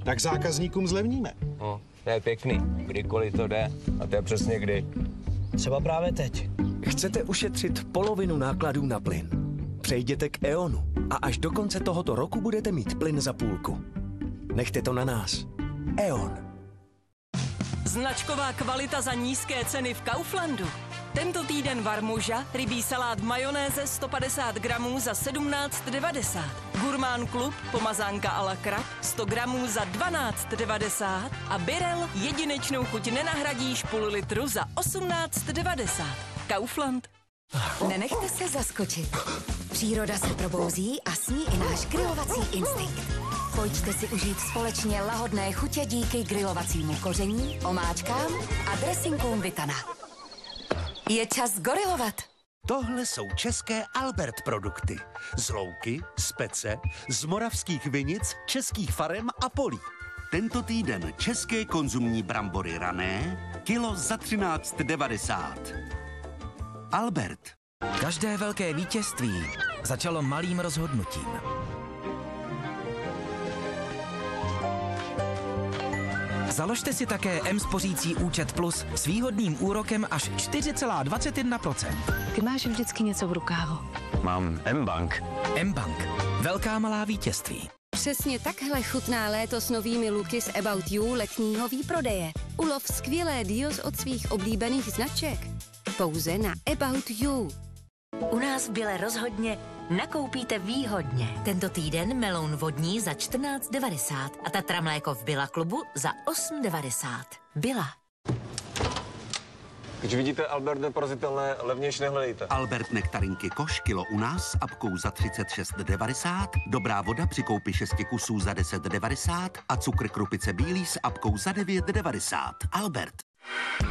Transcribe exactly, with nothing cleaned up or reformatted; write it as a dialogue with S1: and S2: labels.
S1: tak zákazníkům zlevníme.
S2: No, to je pěkný. Kdykoliv to jde. A to je přesně kdy.
S3: Třeba právě teď.
S4: Chcete ušetřit polovinu nákladů na plyn? Přejděte k E.ONu a až do konce tohoto roku budete mít plyn za půlku. Nechte to na nás. E.ON.
S5: Značková kvalita za nízké ceny v Kauflandu. Tento týden varmuža, rybí salát v majonéze sto padesát gramů za sedmnáct devadesát. Gurmán Klub, pomazánka a la krab, sto gramů za dvanáct devadesát. A Birel, jedinečnou chuť nenahradíš půl litru za osmnáct devadesát. Kaufland.
S6: Nenechte se zaskočit. Příroda se probouzí a s ní i náš grilovací instinkt. Pojďte si užít společně lahodné chutě díky grilovacímu koření, omáčkám a dressinkům Vitana. Je čas gorilovat.
S7: Tohle jsou české Albert produkty. Z louky, z pece, z moravských vinic, českých farem a polí. Tento týden české konzumní brambory rané, kilo za třináct devadesát. Albert.
S8: Každé velké vítězství začalo malým rozhodnutím. Založte si také M-spořící účet Plus s výhodným úrokem až čtyři celá dvacet jedna procenta.
S9: Ty máš vždycky něco v rukávu.
S2: Mám M-Bank.
S8: M-Bank. Velká malá vítězství.
S6: Přesně takhle chutná léto s novými luky z About You letního výprodeje. Ulov skvělé deals od svých oblíbených značek. Pouze na About You.
S10: U nás v Bile rozhodně nakoupíte výhodně. Tento týden meloun vodní za čtrnáct devadesát a Tatra mléko v Billa klubu za osm devadesát. Billa.
S2: Když vidíte Albert neporazitelné, levnější nehledejte.
S7: Albert nektarinky koš kilo u nás s apkou za třicet šest devadesát, dobrá voda při koupi šesti kusů za deset devadesát a cukr krupice bílý s apkou za devět devadesát. Albert.